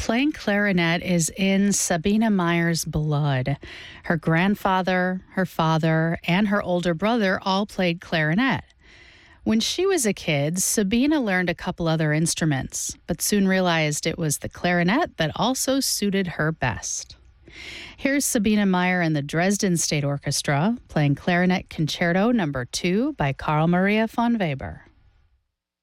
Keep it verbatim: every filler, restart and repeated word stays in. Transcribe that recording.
Playing clarinet is in Sabina Meyer's blood. Her grandfather, her father, and her older brother all played clarinet. When she was a kid, Sabina learned a couple other instruments, but soon realized it was the clarinet that also suited her best. Here's Sabina Meyer and the Dresden State Orchestra playing Clarinet Concerto Number two by Carl Maria von Weber.